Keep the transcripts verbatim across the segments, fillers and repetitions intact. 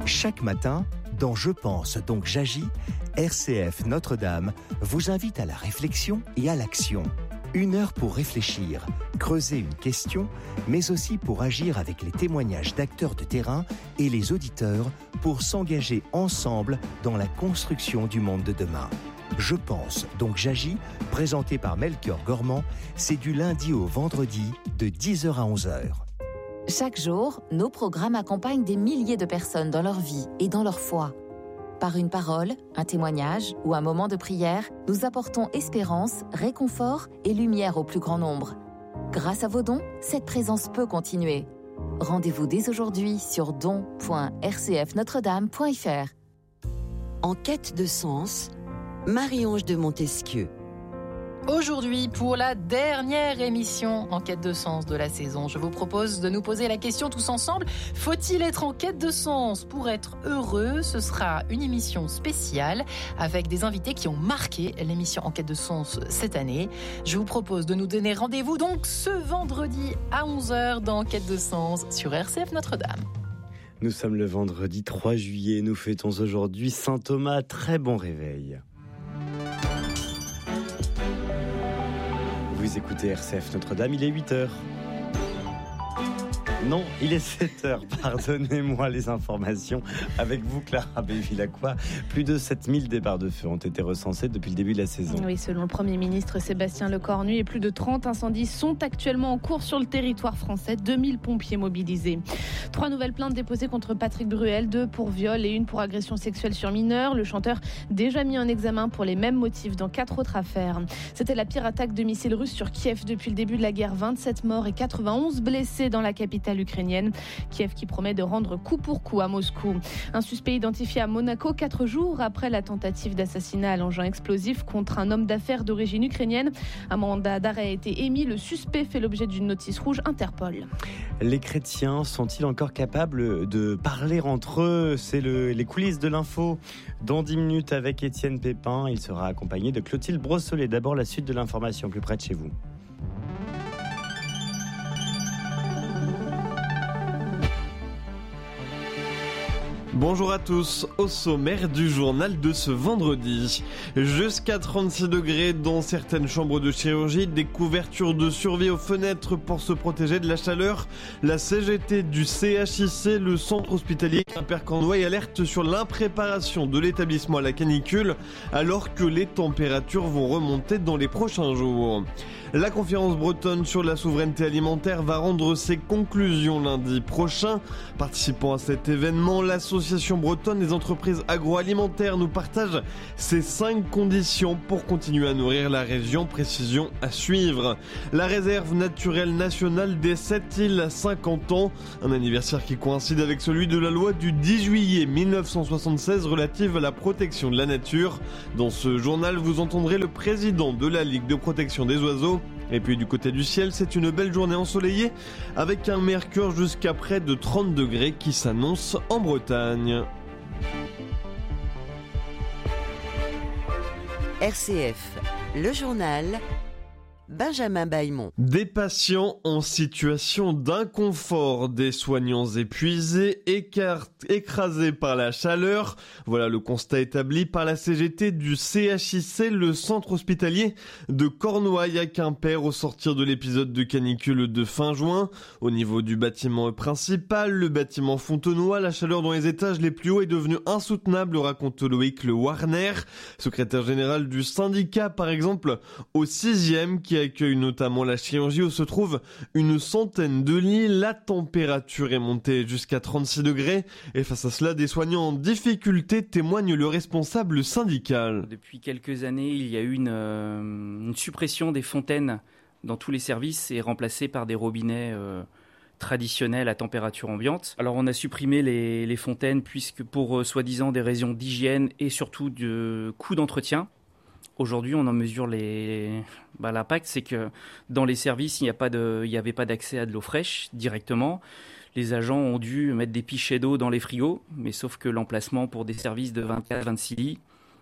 Chaque matin, dans Je pense donc j'agis, R C F Notre-Dame vous invite à la réflexion et à l'action. Une heure pour réfléchir, creuser une question, mais aussi pour agir avec les témoignages d'acteurs de terrain et les auditeurs pour s'engager ensemble dans la construction du monde de demain. Je pense donc j'agis, présenté par Melchior Gormand, c'est du lundi au vendredi de dix heures à onze heures. Chaque jour, nos programmes accompagnent des milliers de personnes dans leur vie et dans leur foi. Par une parole, un témoignage ou un moment de prière, nous apportons espérance, réconfort et lumière au plus grand nombre. Grâce à vos dons, cette présence peut continuer. Rendez-vous dès aujourd'hui sur don point r c f notre dame point f r. En quête de sens, Marie-Ange de Montesquieu. Aujourd'hui, pour la dernière émission en quête de sens de la saison, je vous propose de nous poser la question tous ensemble. Faut-il être en quête de sens pour être heureux ? Ce sera une émission spéciale avec des invités qui ont marqué l'émission en quête de sens cette année. Je vous propose de nous donner rendez-vous donc ce vendredi à onze heures dans Quête de sens sur R C F Notre-Dame. Nous sommes le vendredi trois juillet, nous fêtons aujourd'hui Saint Thomas. Très bon réveil. Vous écoutez R C F Notre-Dame, il est huit heures. Non, il est sept heures, pardonnez-moi les informations. Avec vous, Clara Bévillacqua, plus de sept mille départs de feu ont été recensés depuis le début de la saison. Oui, selon le Premier ministre Sébastien Lecornu, et plus de trente incendies sont actuellement en cours sur le territoire français, deux mille pompiers mobilisés. Trois nouvelles plaintes déposées contre Patrick Bruel, deux pour viol et une pour agression sexuelle sur mineur. Le chanteur déjà mis en examen pour les mêmes motifs dans quatre autres affaires. C'était la pire attaque de missiles russes sur Kiev depuis le début de la guerre. vingt-sept morts et quatre-vingt-onze blessés dans la capitale ukrainienne. Kiev qui promet de rendre coup pour coup à Moscou. Un suspect identifié à Monaco quatre jours après la tentative d'assassinat à l'engin explosif contre un homme d'affaires d'origine ukrainienne. Un mandat d'arrêt a été émis. Le suspect fait l'objet d'une notice rouge Interpol. Les chrétiens sont-ils encore capables de parler entre eux ? C'est le, les coulisses de l'info. Dans dix minutes avec Étienne Pépin, il sera accompagné de Clotilde Brossolet. D'abord la suite de l'information plus près de chez vous. Bonjour à tous, au sommaire du journal de ce vendredi. Jusqu'à trente-six degrés dans certaines chambres de chirurgie, des couvertures de survie aux fenêtres pour se protéger de la chaleur. La C G T du C H I C, le centre hospitalier Quimper-Cornouailles, alerte sur l'impréparation de l'établissement à la canicule alors que les températures vont remonter dans les prochains jours. La conférence bretonne sur la souveraineté alimentaire va rendre ses conclusions lundi prochain. Participant à cet événement, l'association bretonne des entreprises agroalimentaires nous partage ses cinq conditions pour continuer à nourrir la région. Précision à suivre. La réserve naturelle nationale des sept îles a cinquante ans, un anniversaire qui coïncide avec celui de la loi du dix juillet mille neuf cent soixante-seize relative à la protection de la nature. Dans ce journal, vous entendrez le président de la Ligue de protection des oiseaux. Et puis du côté du ciel, c'est une belle journée ensoleillée avec un mercure jusqu'à près de trente degrés qui s'annonce en Bretagne. R C F, le journal, Benjamin Bailmont. Des patients en situation d'inconfort, des soignants épuisés, écart- écrasés par la chaleur. Voilà le constat établi par la C G T du C H I C, le centre hospitalier de Cornouailles à Quimper au sortir de l'épisode de canicule de fin juin. Au niveau du bâtiment principal, le bâtiment Fontenoy, la chaleur dans les étages les plus hauts est devenue insoutenable, raconte Loïc Le Warner, secrétaire général du syndicat par exemple, au sixième qui accueille notamment la chirurgie où se trouve une centaine de lits. La température est montée jusqu'à trente-six degrés et face à cela, des soignants en difficulté, témoigne le responsable syndical. Depuis quelques années, il y a eu une, euh, une suppression des fontaines dans tous les services et remplacée par des robinets euh, traditionnels à température ambiante. Alors on a supprimé les, les fontaines puisque pour euh, soi-disant des raisons d'hygiène et surtout de coût d'entretien. Aujourd'hui, on en mesure les, bah, l'impact, c'est que dans les services, il n'y a pas de, il n'y avait pas d'accès à de l'eau fraîche directement. Les agents ont dû mettre des pichets d'eau dans les frigos, mais sauf que l'emplacement pour des services de vingt-quatre à vingt-six lits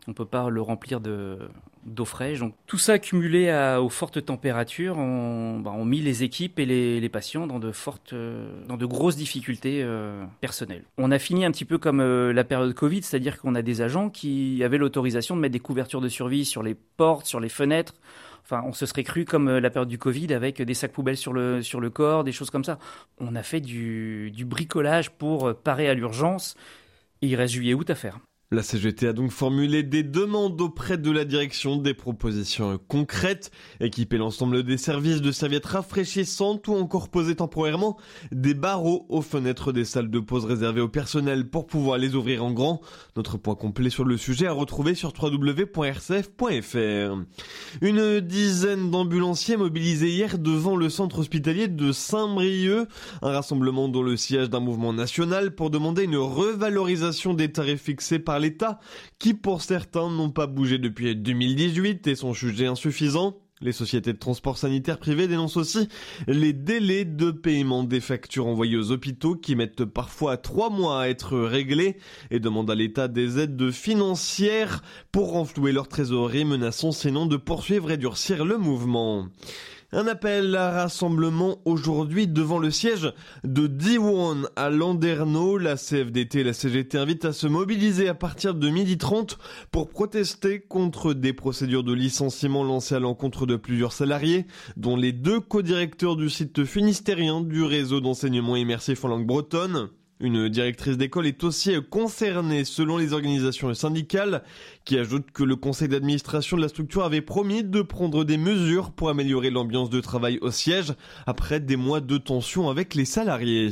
On ne peut pas le remplir de, d'eau fraîche. Donc, tout ça cumulé à, aux fortes températures, on, bah, on mis les équipes et les, les patients dans de fortes, euh, dans de grosses difficultés euh, personnelles. On a fini un petit peu comme euh, la période Covid, c'est-à-dire qu'on a des agents qui avaient l'autorisation de mettre des couvertures de survie sur les portes, sur les fenêtres. Enfin, on se serait cru comme euh, la période du Covid avec des sacs poubelles sur le, sur le corps, des choses comme ça. On a fait du, du bricolage pour parer à l'urgence et il reste juillet-août à faire. La C G T a donc formulé des demandes auprès de la direction, des propositions concrètes, équiper l'ensemble des services de serviettes rafraîchissantes ou encore poser temporairement des barreaux aux fenêtres des salles de pause réservées au personnel pour pouvoir les ouvrir en grand. Notre point complet sur le sujet à retrouver sur w w w point r c f point f r. Une dizaine d'ambulanciers mobilisés hier devant le centre hospitalier de Saint-Brieuc, un rassemblement dans le sillage d'un mouvement national pour demander une revalorisation des tarifs fixés par l'État, qui pour certains n'ont pas bougé depuis deux mille dix-huit et sont jugés insuffisants. Les sociétés de transport sanitaire privés dénoncent aussi les délais de paiement des factures envoyées aux hôpitaux qui mettent parfois trois mois à être réglés et demandent à l'État des aides financières pour renflouer leur trésorerie, menaçant sinon de poursuivre et durcir le mouvement. Un appel à rassemblement aujourd'hui devant le siège de Diwan à Landerneau. La C F D T et la C G T invitent à se mobiliser à partir de midi trente pour protester contre des procédures de licenciement lancées à l'encontre de plusieurs salariés, dont les deux co-directeurs du site finistérien du réseau d'enseignement immersif en langue bretonne. Une directrice d'école est aussi concernée selon les organisations syndicales qui ajoutent que le conseil d'administration de la structure avait promis de prendre des mesures pour améliorer l'ambiance de travail au siège après des mois de tension avec les salariés.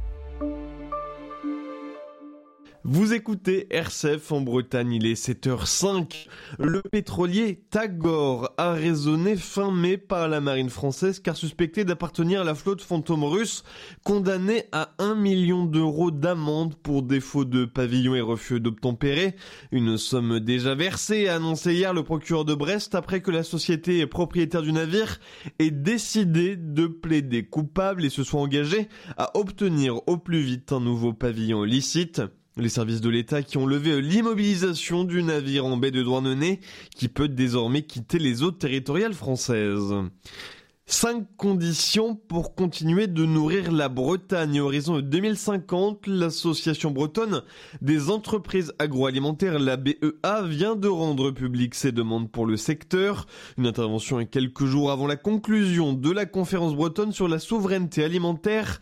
Vous écoutez R C F en Bretagne, il est sept heures cinq. Le pétrolier Tagor a raisonné fin mai par la marine française car suspecté d'appartenir à la flotte fantôme russe, condamné à un million d'euros d'amende pour défaut de pavillon et refus d'obtempérer. Une somme déjà versée, a annoncé hier le procureur de Brest après que la société propriétaire du navire ait décidé de plaider coupable et se soit engagé à obtenir au plus vite un nouveau pavillon licite. Les services de l'État qui ont levé l'immobilisation du navire en baie de Douarnenez qui peut désormais quitter les eaux territoriales françaises. Cinq conditions pour continuer de nourrir la Bretagne. À horizon de deux mille cinquante, l'association bretonne des entreprises agroalimentaires, la B E A, vient de rendre publiques ses demandes pour le secteur. Une intervention quelques jours avant la conclusion de la conférence bretonne sur la souveraineté alimentaire.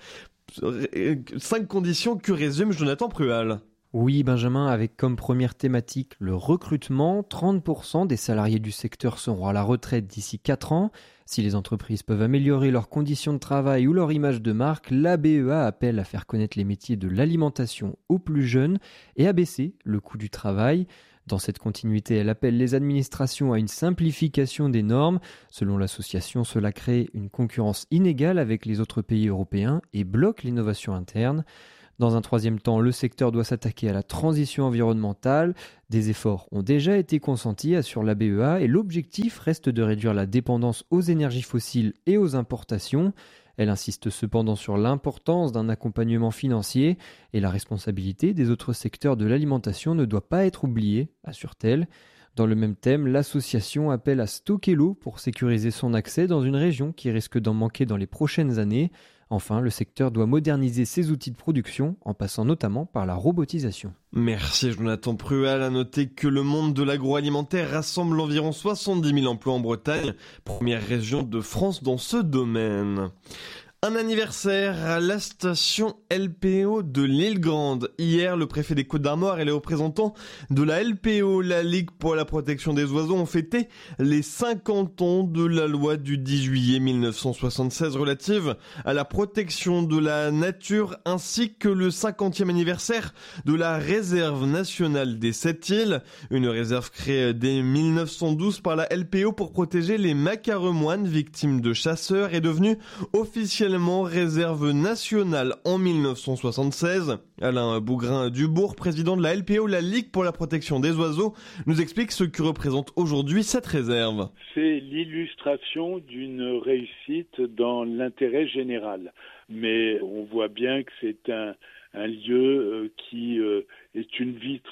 Cinq conditions que résume Jonathan Prual. Oui, Benjamin, avec comme première thématique le recrutement. trente pour cent des salariés du secteur seront à la retraite d'ici quatre ans. Si les entreprises peuvent améliorer leurs conditions de travail ou leur image de marque, la B E A appelle à faire connaître les métiers de l'alimentation aux plus jeunes et à baisser le coût du travail. Dans cette continuité, elle appelle les administrations à une simplification des normes. Selon l'association, cela crée une concurrence inégale avec les autres pays européens et bloque l'innovation interne. Dans un troisième temps, le secteur doit s'attaquer à la transition environnementale. Des efforts ont déjà été consentis, assure la B E A, et l'objectif reste de réduire la dépendance aux énergies fossiles et aux importations. Elle insiste cependant sur l'importance d'un accompagnement financier et la responsabilité des autres secteurs de l'alimentation ne doit pas être oubliée, assure-t-elle. Dans le même thème, l'association appelle à stocker l'eau pour sécuriser son accès dans une région qui risque d'en manquer dans les prochaines années. Enfin, le secteur doit moderniser ses outils de production en passant notamment par la robotisation. Merci Jonathan Prual. À noter que le monde de l'agroalimentaire rassemble environ soixante-dix mille emplois en Bretagne, première région de France dans ce domaine. Un anniversaire à la station L P O de l'Île-Grande. Hier, le préfet des Côtes-d'Armor et les représentants de la L P O, la Ligue pour la protection des oiseaux, ont fêté les cinquante ans de la loi du dix juillet mille neuf cent soixante-seize relative à la protection de la nature, ainsi que le cinquantième anniversaire de la réserve nationale des Sept-Îles, une réserve créée dès mille neuf cent douze par la L P O pour protéger les macaremoines victimes de chasseurs, est devenue officiellement réserve nationale en mille neuf cent soixante-seize. Alain Bougrain-Dubourg, président de la L P O, la Ligue pour la protection des oiseaux, nous explique ce que représente aujourd'hui cette réserve. C'est l'illustration d'une réussite dans l'intérêt général. Mais on voit bien que c'est un, un lieu qui est une vitrine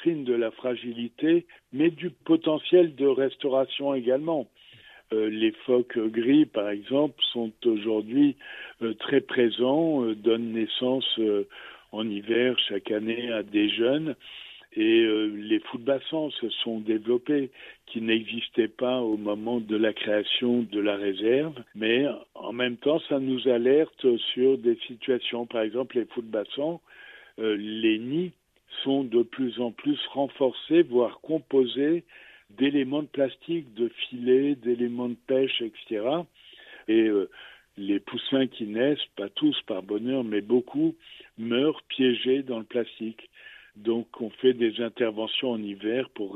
signe de la fragilité, mais du potentiel de restauration également. Euh, les phoques gris, par exemple, sont aujourd'hui euh, très présents, euh, donnent naissance euh, en hiver chaque année à des jeunes. Et euh, les fous de bassin se sont développés, qui n'existaient pas au moment de la création de la réserve. Mais en même temps, ça nous alerte sur des situations. Par exemple, les fous de bassin, euh, les nids sont de plus en plus renforcés, voire composés d'éléments de plastique, de filets, d'éléments de pêche, et cetera. Et euh, les poussins qui naissent, pas tous par bonheur, mais beaucoup, meurent piégés dans le plastique. Donc on fait des interventions en hiver pour